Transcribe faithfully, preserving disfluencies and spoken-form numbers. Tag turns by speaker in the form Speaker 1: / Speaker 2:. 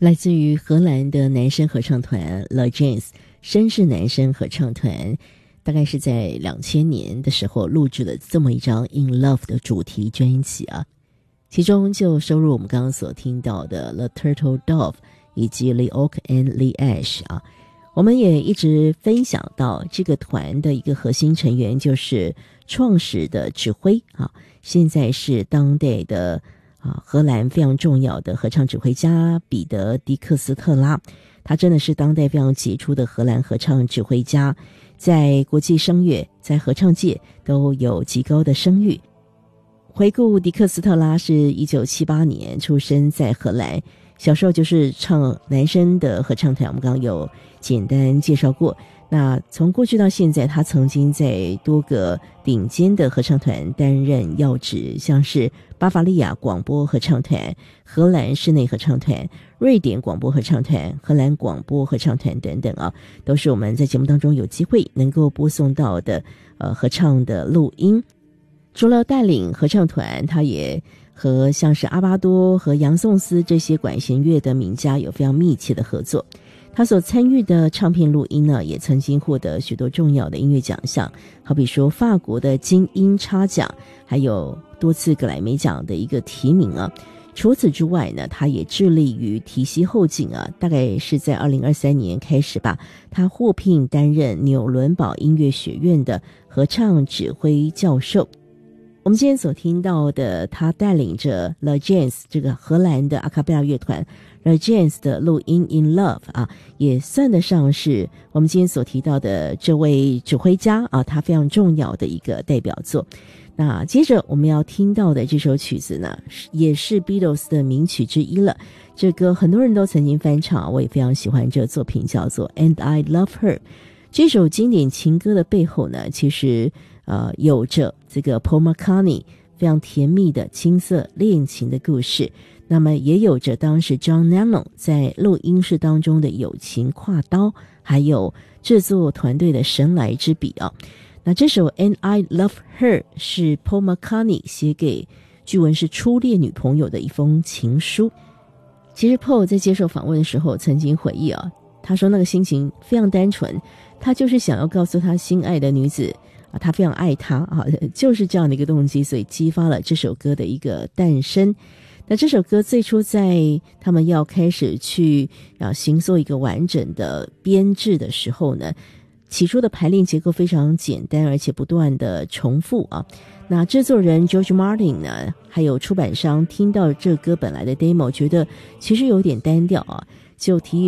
Speaker 1: 来自于荷兰的男声合唱团 Le Jans 绅士男声合唱团，大概是在两千年的时候录制了这么一张 In Love 的主题专辑啊，其中就收录我们刚刚所听到的 The Turtle Dove 以及 The Oak and the Ash 啊。我们也一直分享到这个团的一个核心成员就是创始的指挥啊，现在是当代的啊，荷兰非常重要的合唱指挥家彼得·迪克斯特拉，他真的是当代非常杰出的荷兰合唱指挥家，在国际声乐、在合唱界都有极高的声誉。回顾迪克斯特拉是一九七八年出生在荷兰，小时候就是唱男声的合唱团，我们刚刚有简单介绍过。那从过去到现在，他曾经在多个顶尖的合唱团担任要职，像是巴伐利亚广播合唱团、荷兰室内合唱团、瑞典广播合唱团、荷兰广播合唱团等等啊，都是我们在节目当中有机会能够播送到的呃合唱的录音。除了带领合唱团，他也和像是阿巴多和杨颂斯这些管弦乐的名家有非常密切的合作。他所参与的唱片录音呢，也曾经获得许多重要的音乐奖项，好比说法国的金音叉奖，还有多次格莱美奖的一个提名啊。除此之外呢，他也致力于提携后进啊，大概是在二零二三年开始吧，他获聘担任纽伦堡音乐学院的合唱指挥教授。我们今天所听到的，他带领着 Le Jans 这个荷兰的阿卡贝拉乐团 Le Jans 的录音 In Love 啊，也算得上是我们今天所提到的这位指挥家啊，他非常重要的一个代表作。那接着我们要听到的这首曲子呢，也是 Beatles 的名曲之一了。这歌很多人都曾经翻唱，我也非常喜欢这个作品，叫做 And I Love Her。这首经典情歌的背后呢，其实呃有着这个 Paul McCartney 非常甜蜜的青涩恋情的故事，那么也有着当时 John Lennon 在录音室当中的友情挎刀，还有制作团队的神来之笔啊。那这首 And I Love Her 是 Paul McCartney 写给据闻是初恋女朋友的一封情书。其实 Paul 在接受访问的时候曾经回忆啊，他说那个心情非常单纯，他就是想要告诉他心爱的女子啊，他非常爱她啊，就是这样的一个动机，所以激发了这首歌的一个诞生。那这首歌最初在他们要开始去啊形塑一个完整的编制的时候呢，起初的排练结构非常简单，而且不断的重复啊。那制作人 George Martin 呢，还有出版商听到这歌本来的 demo， 觉得其实有点单调啊，就提议